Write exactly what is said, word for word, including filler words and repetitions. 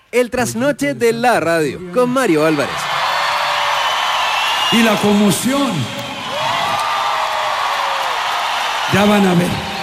El trasnoche de la radio con Mario Álvarez. Y la conmoción. Ya van a ver.